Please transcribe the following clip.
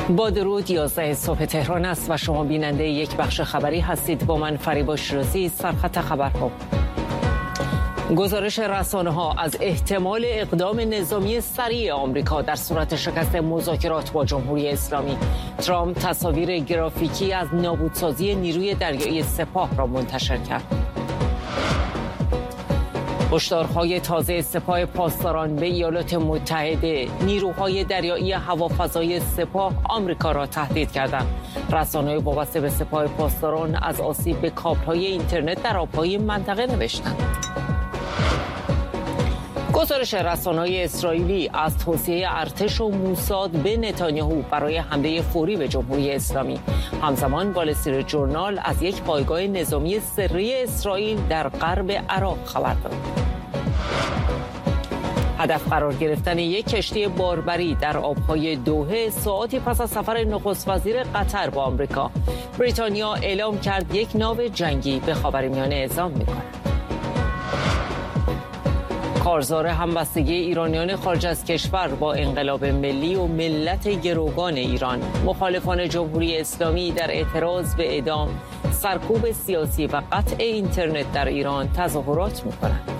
با درود 11 صبح تهران است و شما بیننده یک بخش خبری هستید. با من فریبا شیرازی. سرخط خبرها: گزارش رسانه‌ها از احتمال اقدام نظامی سریع آمریکا در صورت شکست مذاکرات با جمهوری اسلامی. ترامپ تصاویر گرافیکی از نابودسازی نیروی دریایی سپاه را منتشر کرد. هشدارهای تازه سپاه پاسداران به ایالات متحده: نیروهای دریایی هوافضای سپاه آمریکا را تهدید کردند. رسانه‌های وابسته به سپاه پاسداران از آسیب به کابل‌های اینترنت در آب‌های منطقه نوشتند. گزارش رسانه‌های اسرائیلی از توصیه ارتش و موساد به نتانیاهو برای حمله فوری به جمهوری اسلامی. همزمان وال استریت ژورنال از یک پایگاه نظامی سری اسرائیل در غرب عراق خبر داد. هدف قرار گرفتن یک کشتی باربری در آبهای دوحه ساعاتی پس از سفر نخست وزیر قطر با آمریکا. بریتانیا اعلام کرد یک ناو جنگی به خاورمیانه اعزام می‌کند. کارزار همبستگی ایرانیان خارج از کشور با انقلاب ملی و ملت گروگان ایران. مخالفان جمهوری اسلامی در اعتراض به اعدام، سرکوب سیاسی و قطع اینترنت در ایران تظاهرات می‌کنند.